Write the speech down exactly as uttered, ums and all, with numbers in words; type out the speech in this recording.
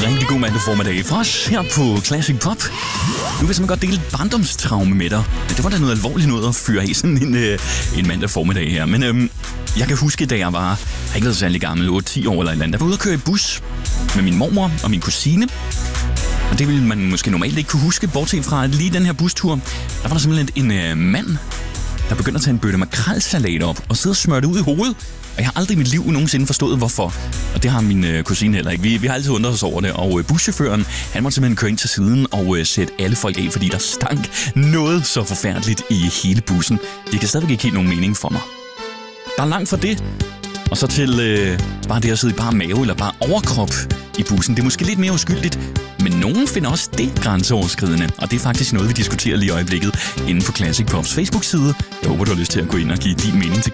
Rigtig god mandag formiddag fra os her på Classic Pop. Nu vil jeg simpelthen godt dele et barndomstraume med dig. Det var da noget alvorligt noget at fyre af sådan en, øh, en mandag formiddag her. Men øhm, jeg kan huske, da jeg var, jeg har ikke været særlig gammel, otte ti år eller et eller andet, der var ude at køre i bus med min mormor og min kusine. Og det ville man måske normalt ikke kunne huske, bortset fra lige den her bustur. Der var der simpelthen en øh, mand, der begyndte at tage en bøtte makrelsalat op og sidde og smøre det ud i hovedet. Og jeg har aldrig i mit liv nogensinde forstået, hvorfor. Og det har min øh, kusine heller ikke. Vi, vi har altid undret os over det. Og øh, buschaufføren, han måtte simpelthen køre ind til siden og øh, sætte alle folk af, fordi der stank noget så forfærdeligt i hele bussen. Det kan stadigvæk ikke helt nogen mening for mig. Der er langt fra det. Og så til øh, bare det at sidde i bare mave eller bare overkrop i bussen. Det er måske lidt mere uskyldigt, men nogen finder også det grænseoverskridende. Og det er faktisk noget, vi diskuterer lige i øjeblikket inde på Classic Pops Facebook-side. Jeg håber, du har lyst til at gå ind og give din mening til